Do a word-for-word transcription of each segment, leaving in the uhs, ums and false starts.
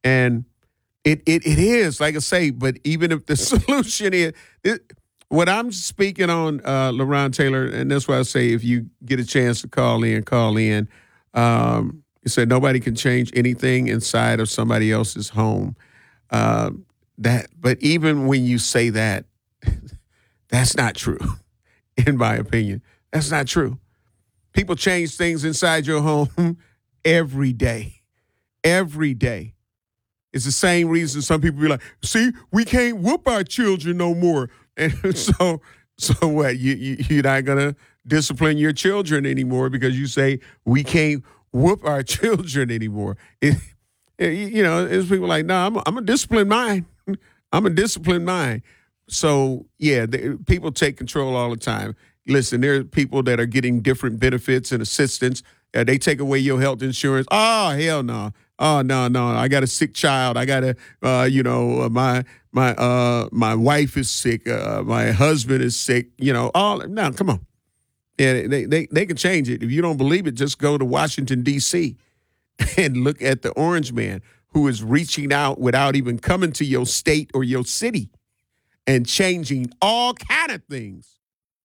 And it it, it is, like I say, but even if the solution is it, what I'm speaking on, uh, LaRon Taylor, and that's why I say if you get a chance to call in, call in. Um, you said nobody can change anything inside of somebody else's home. Uh, that, but even when you say that, that's not true, in my opinion. That's not true. People change things inside your home every day. Every day. It's the same reason some people be like, see, we can't whoop our children no more. And so, so what? You, you, you're not going to discipline your children anymore because you say we can't whoop our children anymore. It, it, you know, it's people like, no, nah, I'm, I'm a discipline mine. I'm a discipline mine. So, yeah, the, people take control all the time. Listen, there are people that are getting different benefits and assistance. Uh, they take away your health insurance. Oh, hell no. Oh, no, no. I got a sick child. I got a, uh, you know, uh, my my uh, my wife is sick. Uh, my husband is sick. You know, all no, come on. Yeah, they, they, they can change it. If you don't believe it, just go to Washington, D C and look at the Orange Man who is reaching out without even coming to your state or your city and changing all kind of things.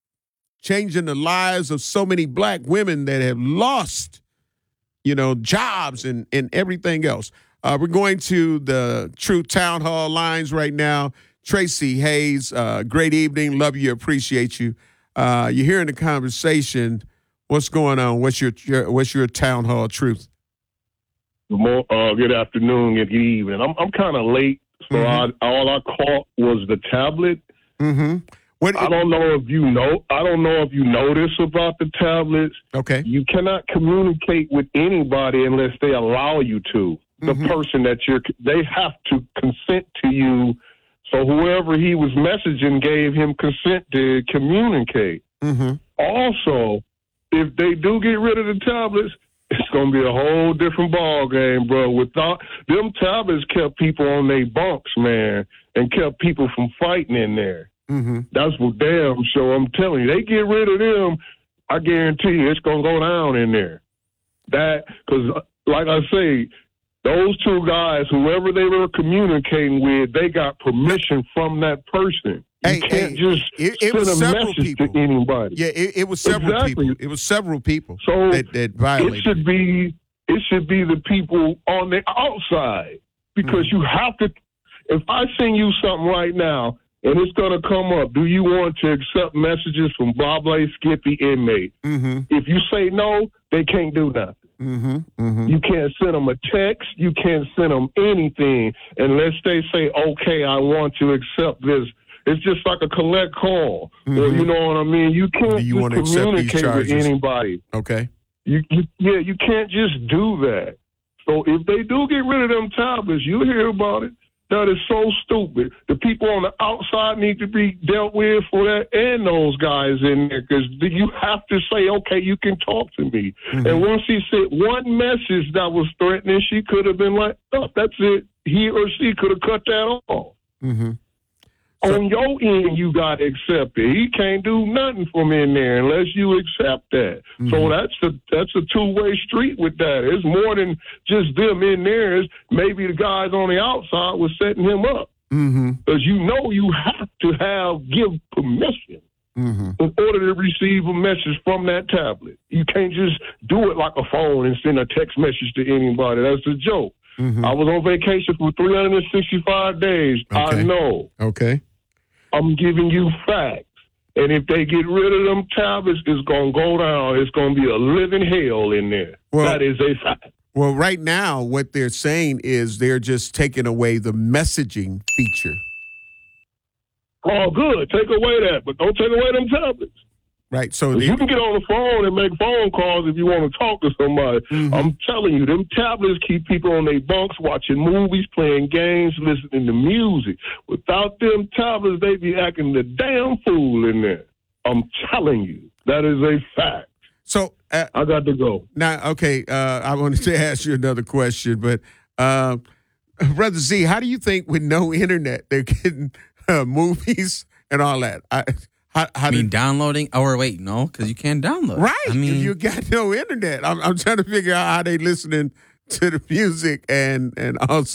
Changing the lives of so many black women that have lost, you know, jobs and, and everything else. Uh, we're going to the Truth Town Hall lines right now. Tracy Hayes, uh, great evening. Love you, appreciate you. Uh, you're hearing the conversation. What's going on? What's your, your what's your town hall truth? Good, mo- uh, good afternoon, good evening. I'm I'm kind of late, so mm-hmm. I, all I caught was the tablet. Mm-hmm. What, I don't know if you know. I don't know if you know this about the tablets. Okay. You cannot communicate with anybody unless they allow you to. The mm-hmm. person that you're, they have to consent to you. So whoever he was messaging gave him consent to communicate. Mm-hmm. Also, if they do get rid of the tablets, it's going to be a whole different ball game, bro. Without them tablets, kept people on their bunks, man, and kept people from fighting in there. Mm-hmm. That's what damn sure I'm telling you. They get rid of them, I guarantee you it's going to go down in there. That, because like I say, those two guys, whoever they were communicating with, they got permission from that person. You hey, can't hey, just it, it was send a several message people. to anybody. Yeah, it, it was several exactly. people. It was several people so that, that violated. It should be it should be the people on the outside because mm-hmm. you have to. If I send you something right now and it's going to come up, do you want to accept messages from blah blah Skippy inmate? Mm-hmm. If you say no, they can't do nothing. Mm-hmm, mm-hmm. You can't send them a text. You can't send them anything unless they say, okay, I want to accept this. It's just like a collect call. Mm-hmm. Or, you know what I mean? You can't do you just want to accept these communicate with charges? anybody. Okay. You, you, yeah, you can't just do that. So if they do get rid of them tablets, you'll hear about it. That is so stupid. The people on the outside need to be dealt with for that, and those guys in there, because you have to say, okay, you can talk to me. Mm-hmm. And once he said one message that was threatening, she could have been like, oh, that's it. He or she could have cut that off. Mm-hmm. So, on your end, you got to accept it. He can't do nothing from in there unless you accept that. Mm-hmm. So that's a that's a two-way street with that. It's more than just them in there. It's maybe the guys on the outside was setting him up. Because mm-hmm. you know you have to have give permission mm-hmm. in order to receive a message from that tablet. You can't just do it like a phone and send a text message to anybody. That's a joke. Mm-hmm. I was on vacation for three hundred sixty-five days. Okay. I know. Okay. I'm giving you facts. And if they get rid of them tablets, it's going to go down. It's going to be a living hell in there. Well, that is a fact. Well, right now, what they're saying is they're just taking away the messaging feature. Oh, good. Take away that, but don't take away them tablets. Right. So they, you can get on the phone and make phone calls if you want to talk to somebody. Mm-hmm. I'm telling you, them tablets keep people on their bunks watching movies, playing games, listening to music. Without them tablets, they be acting the damn fool in there. I'm telling you, that is a fact. So uh, I got to go. Now, okay, uh, I wanted to ask you another question, but uh, Brother Z, how do you think with no internet they're getting uh, movies and all that? I How, how I mean, did, downloading? Or wait, no, because you can't download. Right. I mean, if you got no internet. I'm, I'm trying to figure out how they listening to the music and, and also